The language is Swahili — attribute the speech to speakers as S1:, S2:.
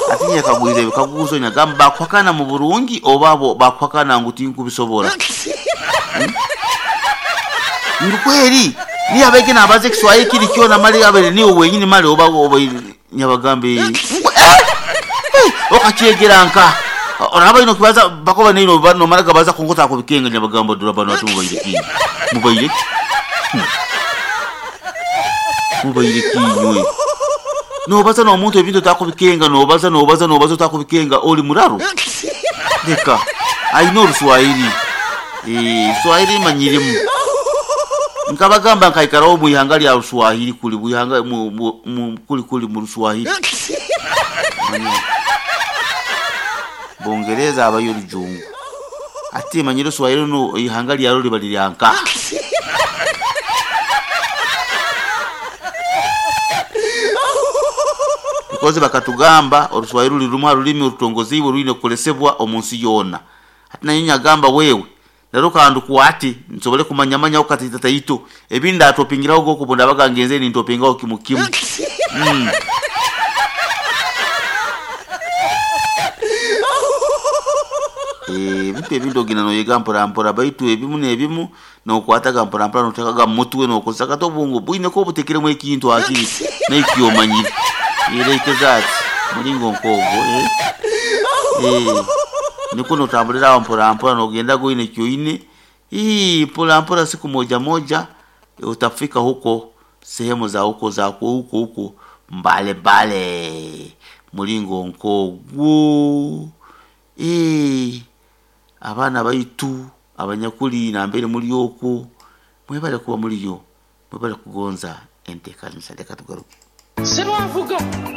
S1: atinya kagwire kaguzo nyagamba kwakana mu Burungi obabo bakwakana nguti nkubisobora Ndukweri ni abeke na baze Kiswahili kili kiona mali abere ni wenyine mali oba nyabagambe okakiyegeranka oraba ino kibaza bakoba nino bano maraga baza kongota ko bikenga nyabagambo durabano atu mubayire nywe no baza no muntu ebintu takubikenga no baza takubikenga oli muraro deka I know Swahili Swahili manyirimu nkabagamba nkaikaraho mu ihanga lya Swahili kuli buyanga kuli mu Swahili Bongereza abayo rujungu ati manyiro Swahili no ihanga lya roli balyanka Koze bakatugamba Oruswahili lirumwa rulimi urutongozi burine kolesebwa omunsi yona ati nanyinya gamba wewe Lero kandu kuati nsobole kumanyamanya ukati tatayito ebinda atopingira ugo kubunda bagangenze ni ntopinga okimukimu bipe bindo gina no yega mpora baitu ebimu nebimu no kwataga mpora no takaga mutwe no kusaka to bungu buine ko butekere mu ikintu akiri nekiyo manyiri irekezati mulingo nkogo niko notambulira mpora no genda go ine kyoine mpora siku moja utafika huko sehemu za huko mbale mulingo nkogo abana baitu abanyakuli na mbere muri yoko mwebale kuba muri yo mwebale kugonza ente kanisa leka tugaruke
S2: Serwavuga